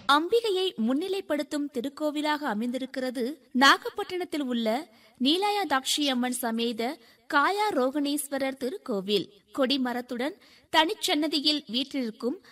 அம்பிகையை முன்னிலைப்படுத்தும் திருக்கோவிலாக அமைந்திருக்கிறது நாகப்பட்டினத்தில் உள்ள நீலாயதாட்சியம்மன் சமேத காயா ரோகணேஸ்வரர் திருக்கோவில். கொடிமரத்துடன் தனிச்சன்னதியில் வீற்றிருக்கும்